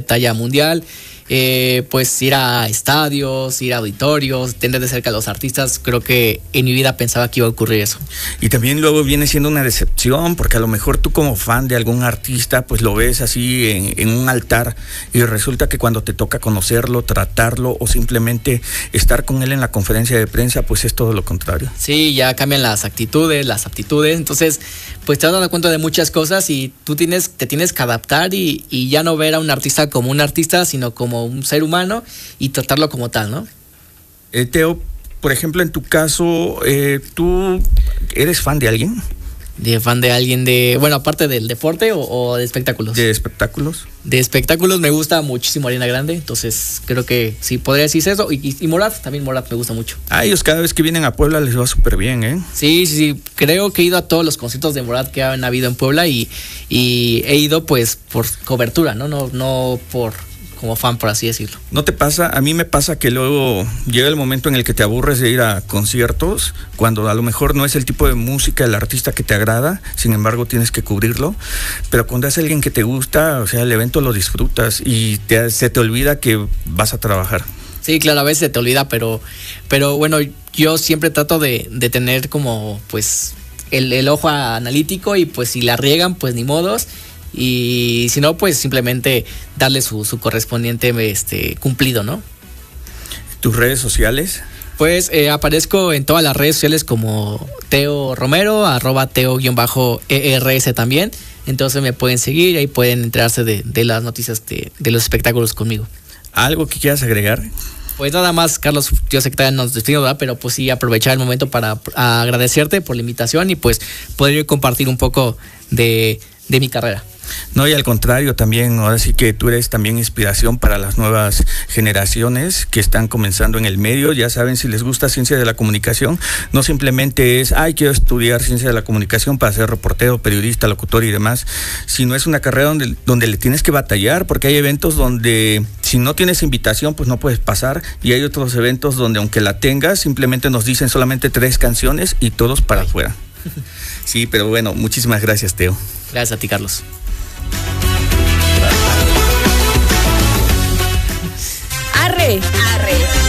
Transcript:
talla mundial. Pues ir a estadios, ir a auditorios, tener de cerca a los artistas, creo que en mi vida pensaba que iba a ocurrir eso. Y también luego viene siendo una decepción, porque a lo mejor tú como fan de algún artista, pues lo ves así en un altar y resulta que cuando te toca conocerlo, tratarlo o simplemente estar con él en la conferencia de prensa, pues es todo lo contrario. Sí, ya cambian las actitudes, las aptitudes, entonces pues te vas dando cuenta de muchas cosas y tú te tienes que adaptar y ya no ver a un artista como un artista, sino como un ser humano y tratarlo como tal, ¿no? Teo, por ejemplo, en tu caso, ¿tú eres fan de alguien? Fan de alguien bueno, aparte del deporte o de espectáculos. ¿De espectáculos? De espectáculos me gusta muchísimo Ariana Grande, entonces creo que sí, podría decirse eso. Y Morat, también Morat me gusta mucho. A ellos cada vez que vienen a Puebla les va súper bien, ¿eh? Sí, creo que he ido a todos los conciertos de Morat que han habido en Puebla y he ido pues por cobertura, no por como fan, por así decirlo. ¿No te pasa? A mí me pasa que luego llega el momento en el que te aburres de ir a conciertos, cuando a lo mejor no es el tipo de música del artista que te agrada, sin embargo tienes que cubrirlo, pero cuando es alguien que te gusta, o sea, el evento lo disfrutas y se te olvida que vas a trabajar. Sí, claro, a veces se te olvida, pero bueno, yo siempre trato de tener como pues el ojo analítico y pues si la riegan, pues ni modos. Y si no, pues simplemente darle su correspondiente cumplido, ¿no? ¿Tus redes sociales? Pues aparezco en todas las redes sociales como Teo Romero, @Teo_ERS también. Entonces me pueden seguir y ahí pueden enterarse de las noticias de los espectáculos conmigo. ¿Algo que quieras agregar? Pues nada más, Carlos, yo sé que todavía nos despedimos, ¿verdad? Pero pues sí, aprovechar el momento para agradecerte por la invitación y pues poder compartir un poco de mi carrera. No, y al contrario también, ahora sí que tú eres también inspiración para las nuevas generaciones que están comenzando en el medio. Ya saben, si les gusta ciencia de la comunicación, no simplemente es, quiero estudiar ciencia de la comunicación para ser reportero, periodista, locutor y demás, sino es una carrera donde le tienes que batallar, porque hay eventos donde si no tienes invitación, pues no puedes pasar, y hay otros eventos donde aunque la tengas, simplemente nos dicen solamente 3 canciones y todos para afuera. Sí, pero bueno, muchísimas gracias, Teo. Gracias a ti, Carlos. Arre.